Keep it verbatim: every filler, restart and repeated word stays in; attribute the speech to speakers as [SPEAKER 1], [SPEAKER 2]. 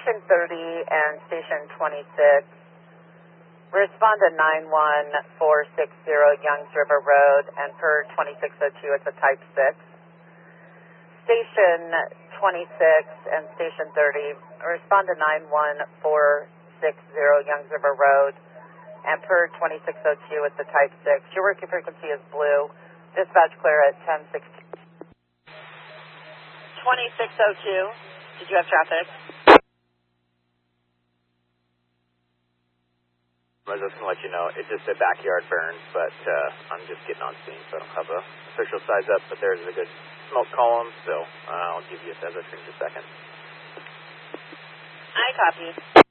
[SPEAKER 1] Station thirty and Station twenty-six, respond to nine one four six zero Youngs River Road, and per twenty-six oh two, it's a type six. Station twenty-six and Station thirty, respond to nine one four six zero Youngs River Road, and per twenty-six oh two, it's a type six. Your working frequency is blue. Dispatch clear at ten sixteen. twenty-six oh two, did you have traffic?
[SPEAKER 2] I was just going to let you know, it's just a backyard burn, but uh, I'm just getting on scene, so I don't have a official size up, but there's a good smoke column, so uh, I'll give you a size up in just a second.
[SPEAKER 1] I copy.